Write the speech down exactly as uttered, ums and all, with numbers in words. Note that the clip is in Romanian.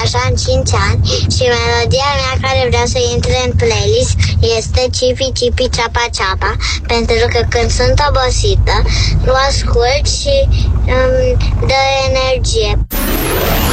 așa în cinci ani și melodia mea care vreau să intre în playlist este Cipi Cipi Ceapa Ceapa, pentru că când sunt obosită, o ascult și îmi dă energie.